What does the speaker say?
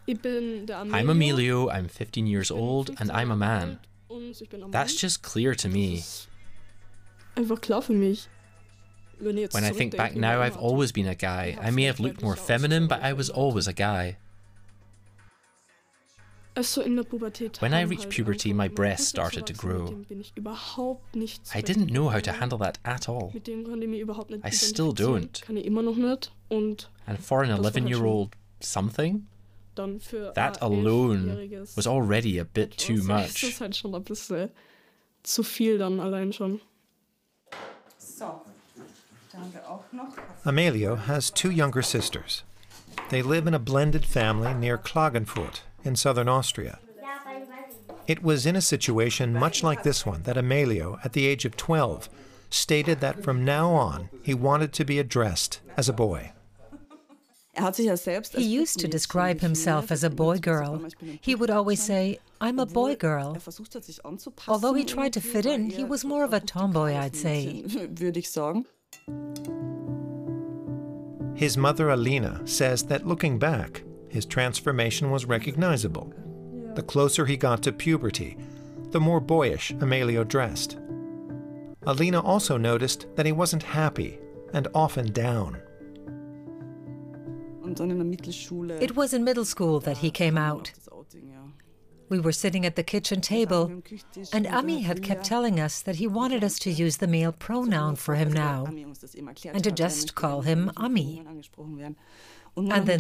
I'm Emilio, I'm 15 years old, and I'm a man. That's just clear to me. When I think back now, I've always been a guy. I may have looked more feminine, but I was always a guy. When I reached puberty, my breasts started to grow. I didn't know how to handle that at all. I still don't. And for an 11-year-old something, that alone was already a bit too much. Emilio has 2 younger sisters. They live in a blended family near Klagenfurt in southern Austria. It was in a situation much like this one that Emilio, at the age of 12, stated that from now on he wanted to be addressed as a boy. He used to describe himself as a boy-girl. He would always say, "I'm a boy-girl." Although he tried to fit in, he was more of a tomboy, I'd say. His mother, Alina, says that looking back, his transformation was recognizable. The closer he got to puberty, the more boyish Emilio dressed. Alina also noticed that he wasn't happy and often down. It was in middle school that he came out. We were sitting at the kitchen table, and Ami had kept telling us that he wanted us to use the male pronoun for him now, and to just call him Ami. And then